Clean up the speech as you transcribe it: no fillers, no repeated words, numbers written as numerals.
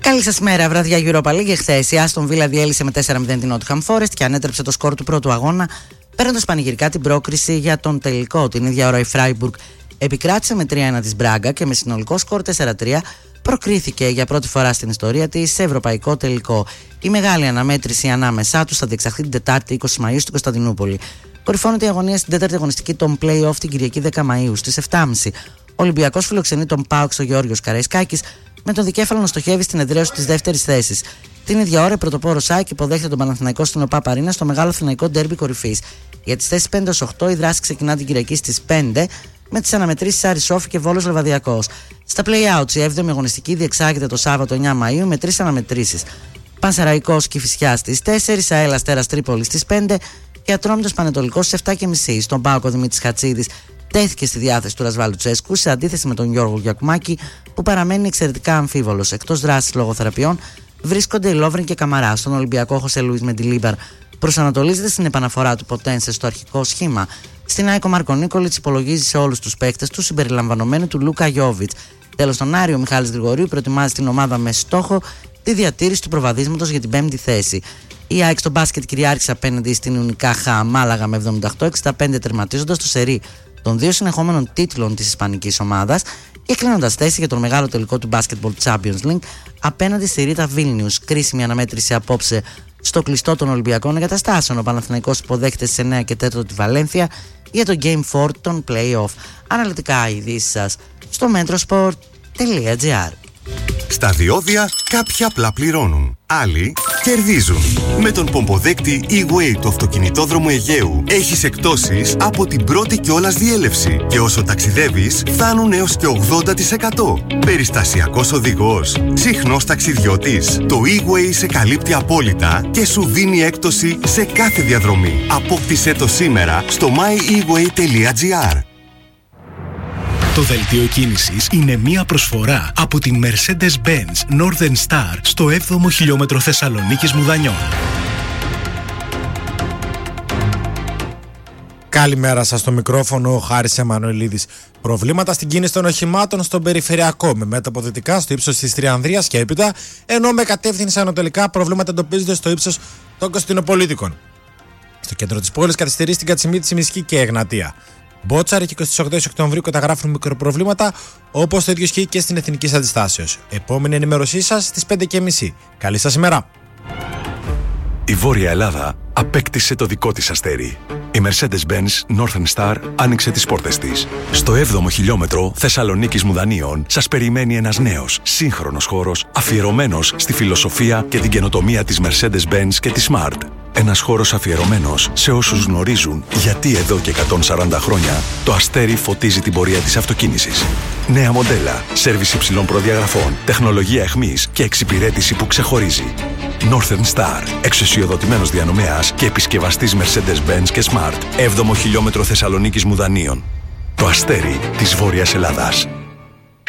Καλή σας μέρα, βραδιά Europa League. Χθες η Aston Villa διέλυσε με 4-0 την Nottingham Forest και ανέτρεψε το σκορ του πρώτου αγώνα, παίρνοντας πανηγυρικά την πρόκριση για τον τελικό. Την ίδια ώρα η Freiburg επικράτησε με 3-1 της Μπράγκα και με συνολικό σκορ 4-3 προκρίθηκε για πρώτη φορά στην ιστορία της σε ευρωπαϊκό τελικό. Η μεγάλη αναμέτρηση ανάμεσά τους θα διεξαχθεί την Τετάρτη 20 Μαΐου στην Κωνσταντινούπολη. Κορυφώνεται η αγωνία στην τέταρτη αγωνιστική των play-off την Κυριακή 10 Μαΐου στις 7.30. Ο Ολυμπιακός φιλοξενεί τον ΠΑΟΚ στο Γεώργιος Καραϊσκάκης, με τον δικέφαλο να στοχεύει στην εδραίωση της δεύτερης θέσης. Την ίδια ώρα η πρωτοπόρος ΑΕΚ υποδέχεται τον Παναθηναϊκό στην ΟΠΑΠ Αρίνα στο μεγάλο αθηναϊκό ντέρμπι κορυφής. Για τις θέσεις 5-8 η δράση ξεκινά την Κυριακή στις 5 με τις αναμετρήσεις Άρης Σόφι και Βόλος Λεβαδιακός. Στα play-outs η 7η αγωνιστική διεξάγεται το Σάββατο 9 Μαΐου με 3 αναμετρήσεις. Πανσεραϊκός Κηφισιάς στις 4, ΑΕΛ Αστέρας Τρίπολης στις 5 και Ατρόμητος Πανετολικός στις 7.30. Στον ΠΑΟΚ ο Δημήτρης Χατσίδης τέθηκε στη διάθεση του Ρασβάλου Τσέσκου σε αντίθεση με τον Γιώργο Γιακουμάκη που παραμένει εξαιρετικά αμφίβολος. Εκτός δράσης λόγω θεραπείων βρίσκονται οι Λόβριν και Καμαρά. Στον Ολυμπιακό Χωσέ Λουίς Μεντιλίμπαρ προσανατολίζεται στην επαναφορά του Ποτένσε στο αρχικό σχήμα. Στην ΑΕΚ ο Μάρκο Νίκολιτς υπολογίζει σε όλους τους παίκτες του συμπεριλαμβανομένου του Λούκα Γιόβιτς. Τέλος, στον Άρη ο Μιχάλης Γρηγορίου προετοιμάζει την ομάδα με στόχο τη διατήρηση του προβαδίσματος για την 5η θέση. Η ΑΕΚ στο μπάσκετ κυριάρχησε απέναντι στην Ιουνικάχα Μάλαγα με 78-65, τερματίζοντας το σερί των 2 συνεχόμενων τίτλων της ισπανικής ομάδας και κλείνοντας θέση για τον μεγάλο τελικό του Basketball Champions League απέναντι στη Ρίτα Βίλνιους. Κρίσιμη αναμέτρηση απόψε στο κλειστό των Ολυμπιακών εγκαταστάσεων. Ο Παναθηναϊκός υποδέχεται στις 9 και 4 τη Βαλένθια για το Game 4 των Play-off. Αναλυτικά οι ειδήσεις σας στο metrosport.gr. Στα διόδια κάποιοι απλά πληρώνουν, άλλοι κερδίζουν. Με τον πομποδέκτη E-Way του αυτοκινητόδρομου Αιγαίου έχεις εκπτώσεις από την πρώτη κιόλας διέλευση και όσο ταξιδεύεις φτάνουν έως και 80%. Περιστασιακός οδηγός, συχνός ταξιδιώτης. Το E-Way σε καλύπτει απόλυτα και σου δίνει έκπτωση σε κάθε διαδρομή. Απόκτησέ το σήμερα στο myeWay.gr. Το δελτίο κίνησης είναι μία προσφορά από τη Mercedes-Benz Northern Star στο 7ο χιλιόμετρο Θεσσαλονίκης Μουδανιών. Καλημέρα σας, στο μικρόφωνο ο Χάρης Εμμανουελίδης. Προβλήματα στην κίνηση των οχημάτων στον περιφερειακό με μέτωπο δυτικά στο ύψος της Τριανδρίας και έπειτα, ενώ με κατεύθυνση ανατολικά προβλήματα εντοπίζονται στο ύψος των Κωνσταντινοπολίτικων. Στο κέντρο της πόλης καθυστερεί στην Κατσιμίτη, Τσιμισκή και Εγνατία. Μπότσαρη και 28 Οκτωβρίου καταγράφουν μικροπροβλήματα, όπως το ίδιο ισχύει και στην Εθνικής Αντιστάσεως. Επόμενη ενημέρωσή σας στις 5.30. Καλή σας ημέρα. Η Βόρεια Ελλάδα απέκτησε το δικό της αστέρι. Η Mercedes-Benz Northern Star άνοιξε τις πόρτες της. Στο 7ο χιλιόμετρο Θεσσαλονίκης Μουδανίων σας περιμένει ένας νέος, σύγχρονος χώρος αφιερωμένος στη φιλοσοφία και την καινοτομία της Mercedes-Benz και της Smart. Ένας χώρος αφιερωμένος σε όσους γνωρίζουν γιατί εδώ και 140 χρόνια το αστέρι φωτίζει την πορεία της αυτοκίνησης. Νέα μοντέλα, σέρβις υψηλών προδιαγραφών, τεχνολογία εχμής και εξυπηρέτηση που ξεχωρίζει. Northern Star, εξουσιοδοτημένος διανομέας και επισκευαστής Mercedes-Benz και Smart. 7ο χιλιόμετρο Θεσσαλονίκης Μουδανίων. Το αστέρι της Βόρειας Ελλάδας.